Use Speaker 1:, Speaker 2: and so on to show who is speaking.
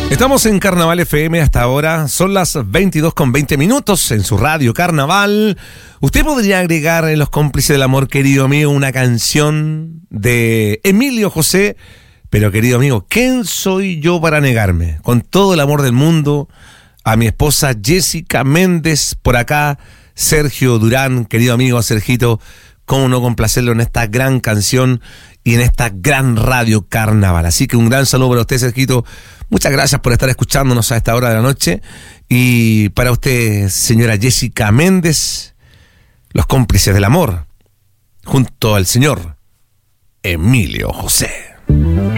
Speaker 1: Estamos en Carnaval FM hasta ahora, son las 22:20 en su radio Carnaval. Usted podría agregar en Los Cómplices del Amor, querido amigo, una canción de Emilio José, pero querido amigo, ¿quién soy yo para negarme? Con todo el amor del mundo, a mi esposa Jessica Méndez, por acá, Sergio Durán, querido amigo Sergito, cómo no complacerlo en esta gran canción y en esta gran radio Carnaval. Así que un gran saludo para usted, Sergito. Muchas gracias por estar escuchándonos a esta hora de la noche. Y para usted, señora Jessica Méndez, Los Cómplices del Amor, junto al señor Emilio José.